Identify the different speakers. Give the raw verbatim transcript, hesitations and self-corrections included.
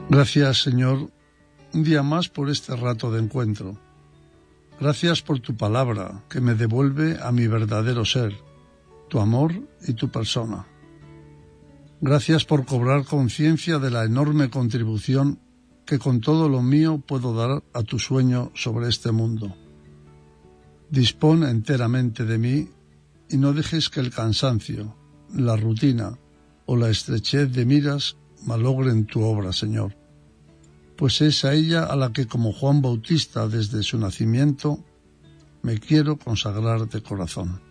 Speaker 1: Gracias, Señor, un día más por este rato de encuentro. Gracias por tu palabra, que me devuelve a mi verdadero ser, tu amor y tu persona. Gracias por cobrar conciencia de la enorme contribución que con todo lo mío puedo dar a tu sueño sobre este mundo. Dispón enteramente de mí y no dejes que el cansancio, la rutina o la estrechez de miras malogren tu obra, Señor, pues es a ella a la que, como Juan Bautista desde su nacimiento, me quiero consagrar de corazón.